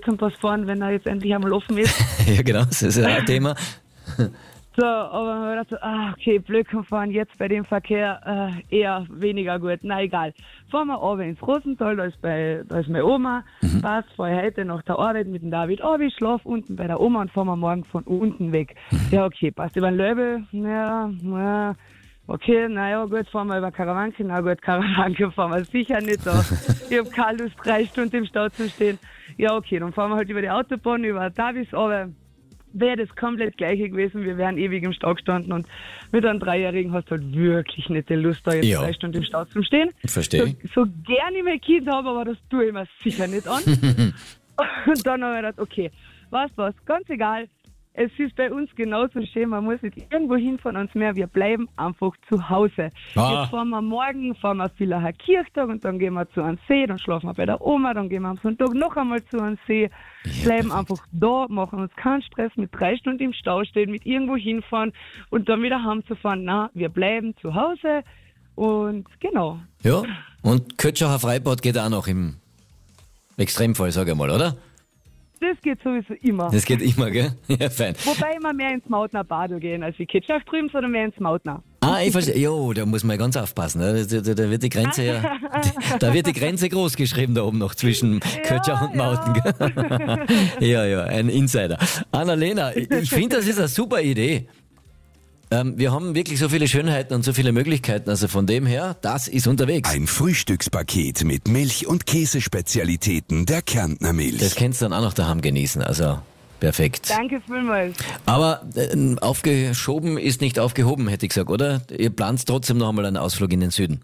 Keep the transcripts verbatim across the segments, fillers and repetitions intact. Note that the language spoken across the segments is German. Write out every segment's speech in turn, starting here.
Blödkompass fahren, wenn er jetzt endlich einmal offen ist. Ja, genau, das ist ja ein Thema. So, aber man dachte, ah, okay, Blödkompass fahren jetzt bei dem Verkehr äh, eher weniger gut. Na egal. Fahren wir runter ins Rosental, da ist, bei, da ist meine Oma. Mhm. Passt, fahre heute nach der Arbeit mit dem David. Oh, ich schlafe unten bei der Oma und fahren wir morgen von unten weg. Mhm. Ja, okay, passt. Über den Löbel, ja, ja. Okay, naja, gut, fahren wir über Karawanke. Na gut, Karawanke fahren wir sicher nicht. So. Ich habe keine Lust, drei Stunden im Stau zu stehen. Ja, okay, dann fahren wir halt über die Autobahn, über Davis, aber wäre das komplett gleiche gewesen. Wir wären ewig im Stau gestanden und mit einem Dreijährigen hast du halt wirklich nicht die Lust, da jetzt ja. drei Stunden im Stau zu stehen. Verstehe. So, so gerne ich mein Kind habe, aber das tue ich mir sicher nicht an. Und dann habe ich gedacht, okay, was, was, ganz egal. Es ist bei uns genauso schön, man muss nicht irgendwo hinfahren ans Meer, wir bleiben einfach zu Hause. Ah. Jetzt fahren wir morgen, fahren wir Villacher Kirchtag und dann gehen wir zu einem See, dann schlafen wir bei der Oma, dann gehen wir am Sonntag noch einmal zu einem See, ja, bleiben perfekt. Einfach da, machen uns keinen Stress mit drei Stunden im Stau stehen, mit irgendwo hinfahren und dann wieder heimzufahren. Na, wir bleiben zu Hause und genau. Ja, und Kötschacher Freibad geht auch noch im Extremfall, sag ich mal, oder? Das geht sowieso immer. Das geht immer, gell? Ja, fein. Wobei immer mehr ins Mautner Badel gehen, als wie Kitschach drüben, sondern mehr ins Mautner. Ah, ich verstehe. Jo, da muss man ganz aufpassen. Ne? Da, da, da wird die Grenze ja, da wird die Grenze groß geschrieben da oben noch zwischen ja, Kötschach und Mauten. Ja. ja, ja, ein Insider. Annalena, ich finde, das ist eine super Idee. Ähm, wir haben wirklich so viele Schönheiten und so viele Möglichkeiten, also von dem her, das ist unterwegs. Ein Frühstückspaket mit Milch- und Käsespezialitäten der Kärntner Milch. Das kannst du dann auch noch daheim genießen, also perfekt. Danke vielmals. Aber äh, aufgeschoben ist nicht aufgehoben, hätte ich gesagt, oder? Ihr plant trotzdem noch einmal einen Ausflug in den Süden.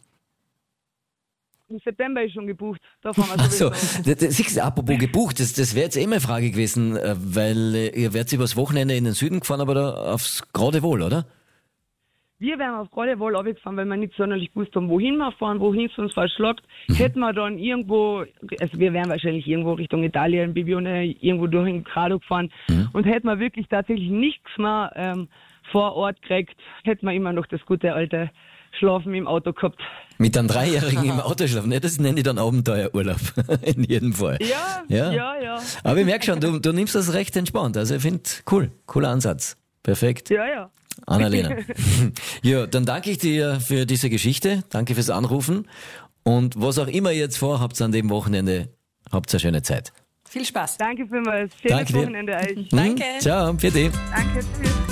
Im September ist schon gebucht. Da fahren wir so, siehst du, apropos gebucht, das, das wäre jetzt eh meine Frage gewesen, weil äh, ihr werdet übers Wochenende in den Süden gefahren, aber da aufs Geradewohl, oder? Wir wären aufs Geradewohl abgefahren, weil wir nicht sonderlich gewusst haben, wohin wir fahren, wohin es uns verschlagt. Mhm. Hätten wir dann irgendwo, also wir wären wahrscheinlich irgendwo Richtung Italien, Bibione, irgendwo durch in Grado gefahren mhm. und hätten wir wirklich tatsächlich nichts mehr ähm, vor Ort gekriegt, hätten wir immer noch das gute alte Schlafen im Auto gehabt. Mit einem Dreijährigen im Auto schlafen, ne? Das nenne ich dann Abenteuerurlaub. In jedem Fall. Ja, ja, ja. ja. Aber ich merke schon, du, du nimmst das recht entspannt. Also ich finde, cool, cooler Ansatz. Perfekt. Ja, ja. Annalena. Ja, dann danke ich dir für diese Geschichte. Danke fürs Anrufen. Und was auch immer ihr jetzt vorhabt an dem Wochenende, habt eine schöne Zeit. Viel Spaß. Danke vielmals. Schönes Danke Wochenende euch. Danke. Ciao, für dich. Danke, tschüss.